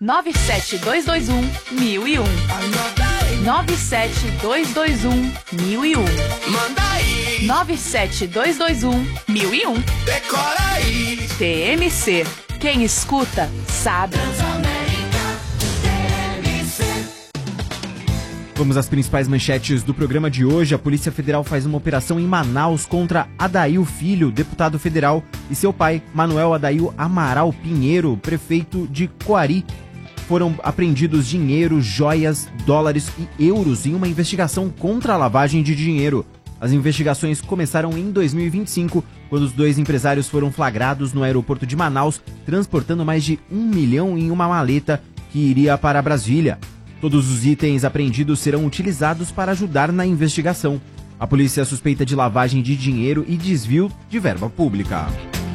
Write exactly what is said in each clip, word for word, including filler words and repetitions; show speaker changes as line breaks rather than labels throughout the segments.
nove sete dois dois um, mil e um. nove sete dois dois um, mil e um.
Manda aí.
nove sete dois dois um, mil e um.
Decora aí.
T M C. Quem escuta, sabe.
Vamos às principais manchetes do programa de hoje. A Polícia Federal faz uma operação em Manaus contra Adail Filho, deputado federal, e seu pai, Manuel Adail Amaral Pinheiro, prefeito de Coari. Foram apreendidos dinheiro, joias, dólares e euros em uma investigação contra a lavagem de dinheiro. As investigações começaram em dois mil e vinte e cinco, quando os dois empresários foram flagrados no aeroporto de Manaus, transportando mais de um milhão em uma maleta que iria para Brasília. Todos os itens apreendidos serão utilizados para ajudar na investigação. A polícia suspeita de lavagem de dinheiro e desvio de verba pública.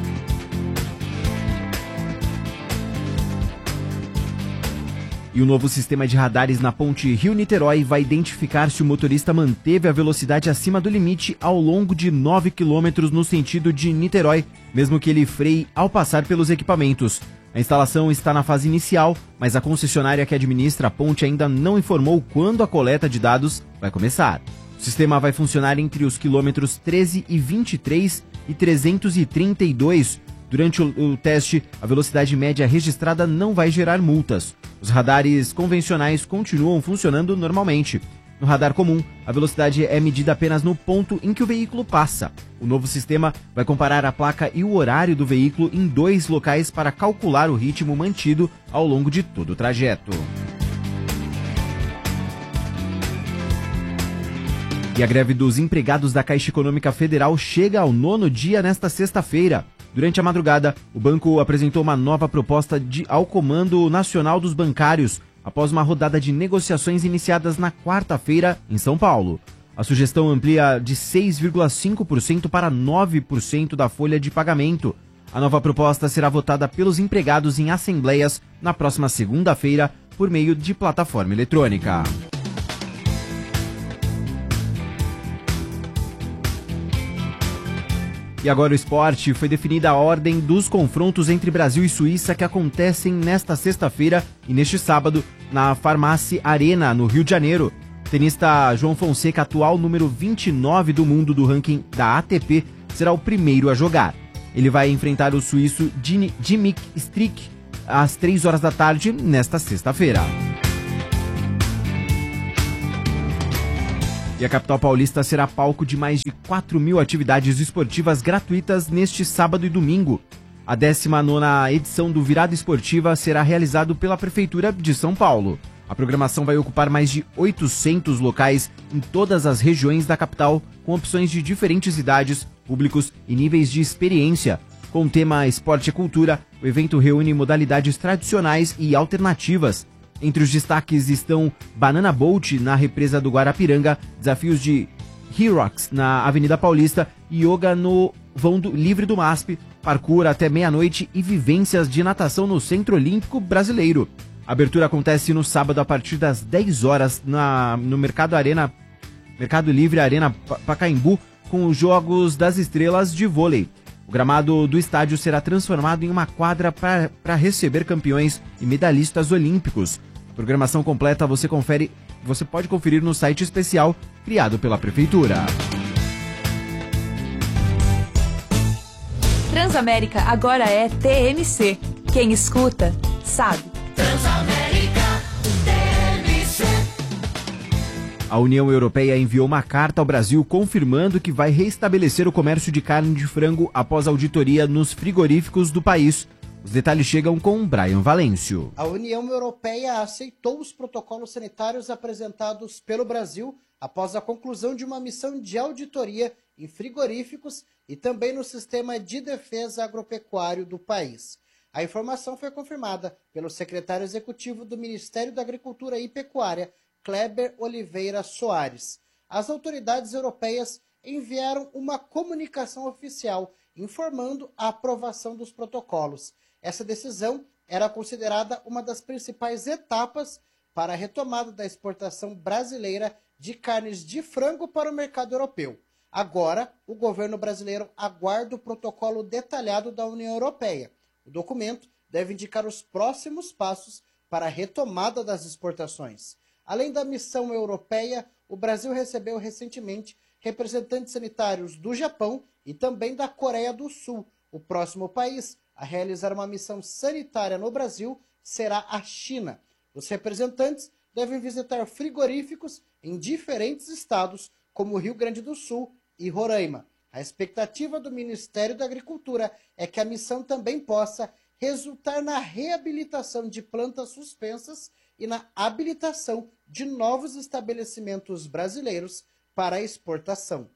E o novo sistema de radares na ponte Rio-Niterói vai identificar se o motorista manteve a velocidade acima do limite ao longo de nove quilômetros no sentido de Niterói, mesmo que ele freie ao passar pelos equipamentos. A instalação está na fase inicial, mas a concessionária que administra a ponte ainda não informou quando a coleta de dados vai começar. O sistema vai funcionar entre os quilômetros treze e vinte e três e trezentos e trinta e dois. Durante o, o teste, a velocidade média registrada não vai gerar multas. Os radares convencionais continuam funcionando normalmente. No radar comum, a velocidade é medida apenas no ponto em que o veículo passa. O novo sistema vai comparar a placa e o horário do veículo em dois locais para calcular o ritmo mantido ao longo de todo o trajeto. E a greve dos empregados da Caixa Econômica Federal chega ao nono dia nesta sexta-feira. Durante a madrugada, o banco apresentou uma nova proposta de, ao Comando Nacional dos Bancários, após uma rodada de negociações iniciadas na quarta-feira em São Paulo. A sugestão amplia de seis vírgula cinco por cento para nove por cento da folha de pagamento. A nova proposta será votada pelos empregados em assembleias na próxima segunda-feira por meio de plataforma eletrônica. E agora o esporte. Foi definida a ordem dos confrontos entre Brasil e Suíça que acontecem nesta sexta-feira e neste sábado na Farmácia Arena, no Rio de Janeiro. O tenista João Fonseca, atual número vinte e nove do mundo do ranking da A T P, será o primeiro a jogar. Ele vai enfrentar o suíço Dimick Strick às três horas da tarde nesta sexta-feira. E a capital paulista será palco de mais de quatro mil atividades esportivas gratuitas neste sábado e domingo. A décima nona edição do Virada Esportiva será realizado pela Prefeitura de São Paulo. A programação vai ocupar mais de oitocentos locais em todas as regiões da capital, com opções de diferentes idades, públicos e níveis de experiência. Com o tema Esporte e Cultura, o evento reúne modalidades tradicionais e alternativas. Entre os destaques estão Banana Boat na represa do Guarapiranga, desafios de Herox na Avenida Paulista, yoga no vão do livre do M A S P, parkour até meia-noite e vivências de natação no Centro Olímpico Brasileiro. A abertura acontece no sábado a partir das dez horas na, no Mercado Arena, Mercado Livre Arena Pacaembu, com os Jogos das Estrelas de vôlei. O gramado do estádio será transformado em uma quadra para receber campeões e medalhistas olímpicos. A programação completa você confere, você pode conferir no site especial criado pela Prefeitura.
Transamérica agora é T M C. Quem escuta, sabe.
Transamérica, T M C.
A União Europeia enviou uma carta ao Brasil confirmando que vai restabelecer o comércio de carne de frango após auditoria nos frigoríficos do país. Os detalhes chegam com Brian Valêncio.
A União Europeia aceitou os protocolos sanitários apresentados pelo Brasil após a conclusão de uma missão de auditoria em frigoríficos e também no sistema de defesa agropecuário do país. A informação foi confirmada pelo secretário executivo do Ministério da Agricultura e Pecuária, Kleber Oliveira Soares. As autoridades europeias enviaram uma comunicação oficial informando a aprovação dos protocolos. Essa decisão era considerada uma das principais etapas para a retomada da exportação brasileira de carnes de frango para o mercado europeu. Agora, o governo brasileiro aguarda o protocolo detalhado da União Europeia. O documento deve indicar os próximos passos para a retomada das exportações. Além da missão europeia, o Brasil recebeu recentemente representantes sanitários do Japão e também da Coreia do Sul. O próximo país a realizar uma missão sanitária no Brasil será a China. Os representantes devem visitar frigoríficos em diferentes estados, como Rio Grande do Sul e Roraima. A expectativa do Ministério da Agricultura é que a missão também possa resultar na reabilitação de plantas suspensas e na habilitação de novos estabelecimentos brasileiros para exportação.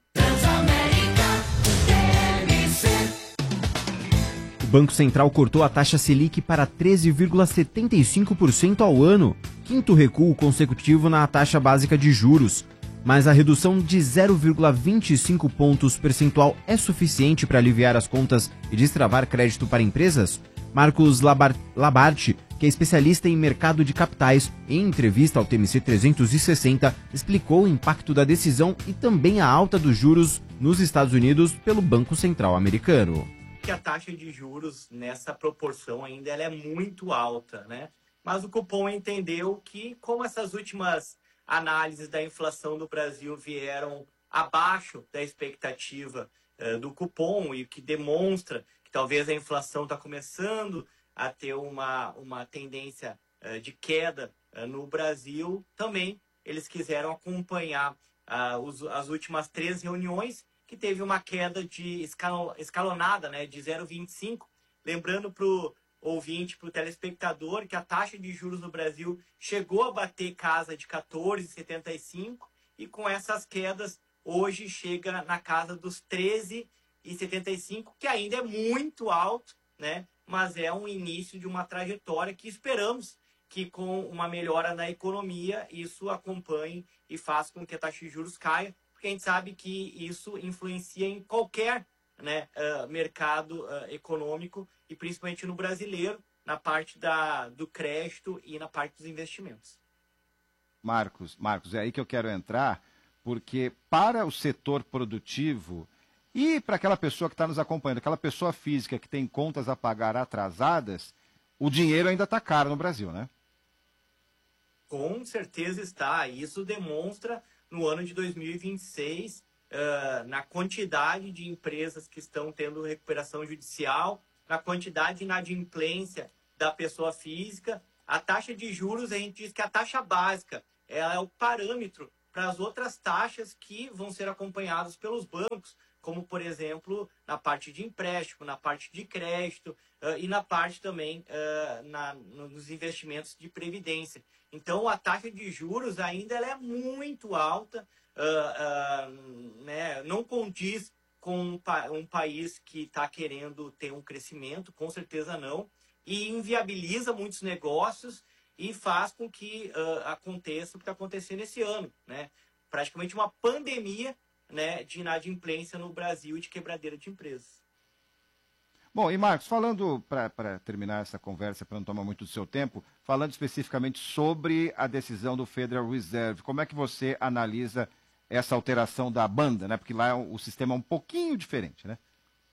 O Banco Central cortou a taxa Selic para treze vírgula setenta e cinco por cento ao ano, quinto recuo consecutivo na taxa básica de juros. Mas a redução de zero vírgula vinte e cinco pontos percentual é suficiente para aliviar as contas e destravar crédito para empresas? Marcos Labar- Labarte, que é especialista em mercado de capitais, em entrevista ao T M C trezentos e sessenta, explicou o impacto da decisão e também a alta dos juros nos Estados Unidos pelo Banco Central americano.
Que a taxa de juros nessa proporção ainda ela é muito alta, né? Mas o Cupom entendeu que, como essas últimas análises da inflação do Brasil vieram abaixo da expectativa uh, do Cupom, e que demonstra que talvez a inflação está começando a ter uma, uma tendência uh, de queda uh, no Brasil, também eles quiseram acompanhar uh, os, as últimas três reuniões, que teve uma queda de escalo, escalonada, né, de zero vírgula vinte e cinco. Lembrando para o ouvinte, para o telespectador, que a taxa de juros no Brasil chegou a bater casa de quatorze vírgula setenta e cinco e com essas quedas hoje chega na casa dos treze vírgula setenta e cinco, que ainda é muito alto, né, mas é um início de uma trajetória que esperamos que com uma melhora na economia isso acompanhe e faça com que a taxa de juros caia, porque a gente sabe que isso influencia em qualquer, né, uh, mercado uh, econômico e principalmente no brasileiro, na parte da, do crédito e na parte dos investimentos.
Marcos, Marcos, é aí que eu quero entrar, porque para o setor produtivo e para aquela pessoa que está nos acompanhando, aquela pessoa física que tem contas a pagar atrasadas, o dinheiro ainda está caro no Brasil, né?
Com certeza está. Isso demonstra no ano de dois mil e vinte e seis, uh, na quantidade de empresas que estão tendo recuperação judicial, na quantidade de inadimplência da pessoa física. A taxa de juros, a gente diz que a taxa básica ela é o parâmetro para as outras taxas que vão ser acompanhadas pelos bancos, como, por exemplo, na parte de empréstimo, na parte de crédito uh, e na parte também uh, na, nos investimentos de previdência. Então, a taxa de juros ainda ela é muito alta, uh, uh, né? Não condiz com um, pa- um país que está querendo ter um crescimento, com certeza não, e inviabiliza muitos negócios e faz com que uh, aconteça o que está acontecendo esse ano, né? Praticamente uma pandemia, né, de inadimplência no Brasil e de quebradeira de empresas.
Bom, e Marcos, falando, para terminar essa conversa, para não tomar muito do seu tempo, falando especificamente sobre a decisão do Federal Reserve, como é que você analisa essa alteração da banda, né? Porque lá o sistema é um pouquinho diferente, né?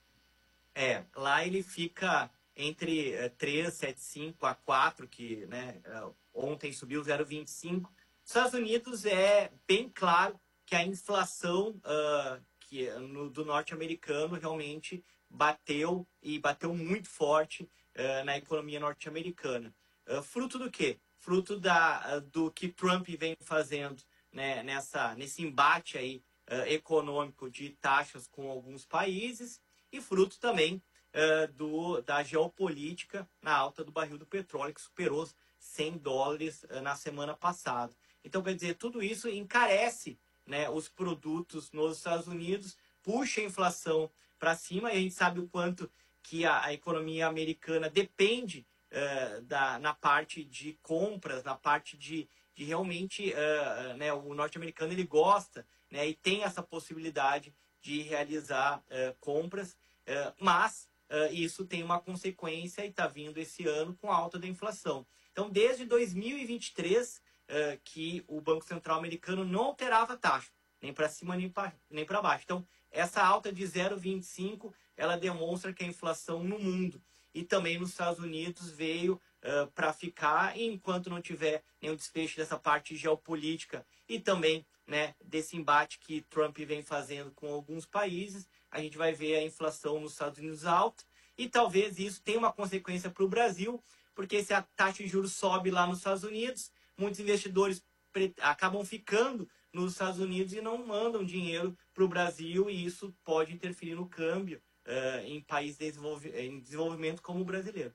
É, lá ele fica entre uh, três vírgula setenta e cinco a quatro, que, né, uh, ontem subiu zero vírgula vinte e cinco. Nos Estados Unidos é bem claro que a inflação uh, que, no, do norte-americano realmente bateu e bateu muito forte uh, na economia norte-americana. Uh, fruto do quê? Fruto da, uh, do que Trump vem fazendo, né, nessa, nesse embate aí, uh, econômico de taxas com alguns países e fruto também uh, do, da geopolítica na alta do barril do petróleo, que superou cem dólares uh, na semana passada. Então, quer dizer, tudo isso encarece, né, os produtos nos Estados Unidos, puxa a inflação para cima, e a gente sabe o quanto que a, a economia americana depende uh, da, na parte de compras, na parte de, de realmente, uh, né, o norte-americano ele gosta, né, e tem essa possibilidade de realizar uh, compras, uh, mas uh, isso tem uma consequência e está vindo esse ano com a alta da inflação. Então, desde dois mil e vinte e três, uh, que o Banco Central americano não alterava a taxa, nem para cima nem para nem para baixo. Então, essa alta de zero vírgula vinte e cinco, ela demonstra que a inflação no mundo e também nos Estados Unidos veio uh, para ficar, e enquanto não tiver nenhum desfecho dessa parte geopolítica e também, né, desse embate que Trump vem fazendo com alguns países, a gente vai ver a inflação nos Estados Unidos alta, e talvez isso tenha uma consequência para o Brasil, porque se a taxa de juros sobe lá nos Estados Unidos, muitos investidores acabam ficando nos Estados Unidos e não mandam dinheiro para o Brasil, e isso pode interferir no câmbio uh, em países de desenvolvi em desenvolvimento como o brasileiro.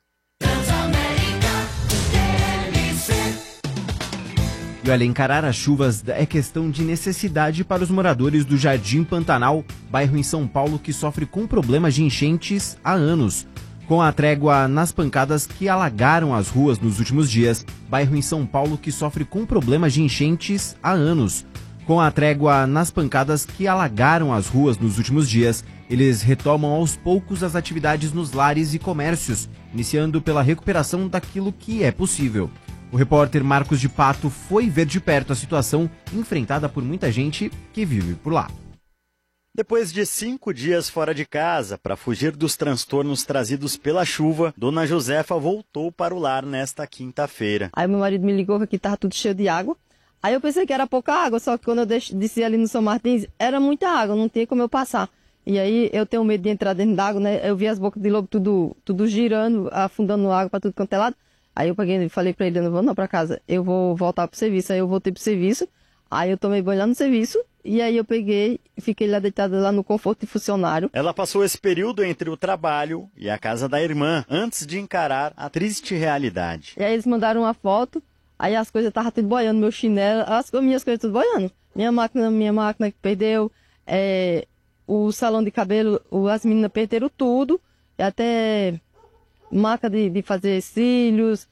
E olha, encarar as chuvas é questão de necessidade para os moradores do Jardim Pantanal, bairro em São Paulo que sofre com problemas de enchentes há anos. Com a trégua nas pancadas que alagaram as ruas nos últimos dias, bairro em São Paulo que sofre com problemas de enchentes há anos. Com a trégua nas pancadas que alagaram as ruas nos últimos dias, eles retomam aos poucos as atividades nos lares e comércios, iniciando pela recuperação daquilo que é possível. O repórter Marcos de Pato foi ver de perto a situação enfrentada por muita gente que vive por lá.
Depois de cinco dias fora de casa, para fugir dos transtornos trazidos pela chuva, Dona Josefa voltou para o lar nesta quinta-feira.
Aí meu marido me ligou que aqui estava tudo cheio de água. Aí eu pensei que era pouca água, só que quando eu desci ali no São Martins, era muita água, não tinha como eu passar. E aí eu tenho medo de entrar dentro d'água, né? Eu vi as bocas de lobo tudo, tudo girando, afundando água para tudo quanto é lado. Aí eu peguei e falei para ele, eu não vou não para casa, eu vou voltar pro serviço. Aí eu voltei pro serviço, aí eu tomei banho lá no serviço, e aí eu peguei e fiquei lá deitada lá no conforto de funcionário.
Ela passou esse período entre o trabalho e a casa da irmã, antes de encarar a triste realidade.
E aí eles mandaram uma foto, aí as coisas estavam tudo boiando, meu chinelo, as minhas coisas tudo boiando. Minha máquina, minha máquina que perdeu, é, o salão de cabelo, as meninas perderam tudo, até máquina de, de fazer cílios,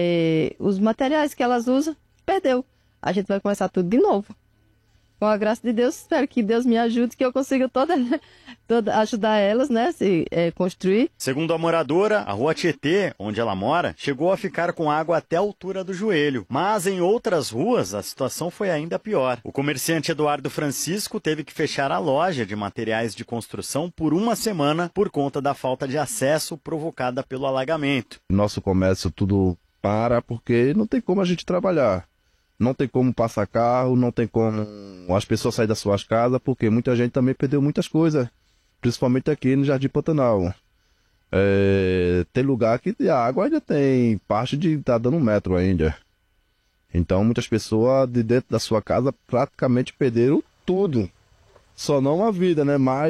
é, os materiais que elas usam, perdeu. A gente vai começar tudo de novo. Com a graça de Deus, espero que Deus me ajude, que eu consiga toda, toda ajudar elas, né, se é, construir.
Segundo a moradora, a rua Tietê, onde ela mora, chegou a ficar com água até a altura do joelho. Mas em outras ruas, a situação foi ainda pior. O comerciante Eduardo Francisco teve que fechar a loja de materiais de construção por uma semana por conta da falta de acesso provocada pelo alagamento.
Nosso comércio tudo para porque não tem como a gente trabalhar. Não tem como passar carro, não tem como as pessoas saírem das suas casas, porque muita gente também perdeu muitas coisas, principalmente aqui no Jardim Pantanal. É, tem lugar que a água ainda tem parte de estar tá dando um metro ainda. Então muitas pessoas de dentro da sua casa praticamente perderam tudo. Só não a vida, né? Mas